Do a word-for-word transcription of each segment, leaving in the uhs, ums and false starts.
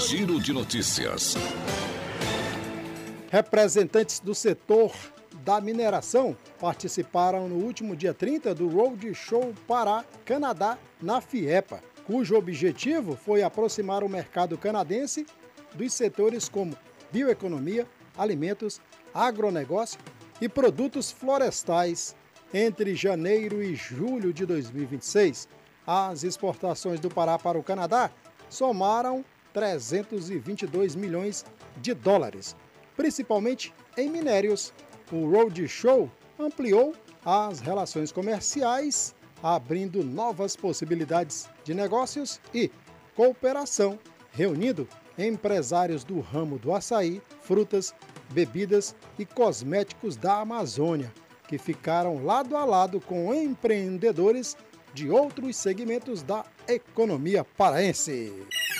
Giro de Notícias. Representantes do setor da mineração participaram no último dia trinta do Roadshow Pará, Canadá, na FIEPA, cujo objetivo foi aproximar o mercado canadense dos setores como bioeconomia, alimentos, agronegócio e produtos florestais. Entre janeiro e julho de dois mil e vinte e seis, as exportações do Pará para o Canadá somaram trezentos e vinte e dois milhões de dólares, principalmente em minérios. O Roadshow ampliou as relações comerciais, abrindo novas possibilidades de negócios e cooperação, reunindo empresários do ramo do açaí, frutas, bebidas e cosméticos da Amazônia, que ficaram lado a lado com empreendedores de outros segmentos da economia paraense.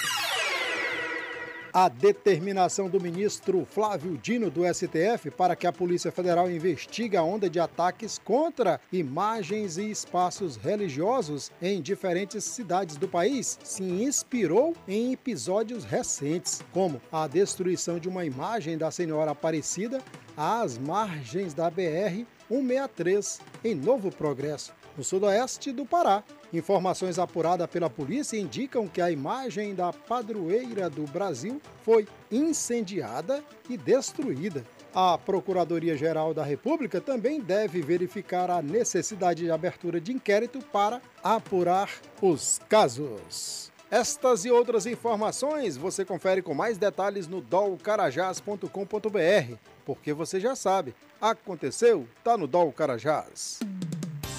A determinação do ministro Flávio Dino do S T F para que a Polícia Federal investigue a onda de ataques contra imagens e espaços religiosos em diferentes cidades do país se inspirou em episódios recentes, como a destruição de uma imagem da Senhora Aparecida às margens da B R cento e sessenta e três, em Novo Progresso, no sudoeste do Pará. Informações apuradas pela polícia indicam que a imagem da padroeira do Brasil foi incendiada e destruída. A Procuradoria-Geral da República também deve verificar a necessidade de abertura de inquérito para apurar os casos. Estas e outras informações você confere com mais detalhes no dol carajás ponto com ponto br, porque você já sabe, aconteceu, tá no Dol Carajás.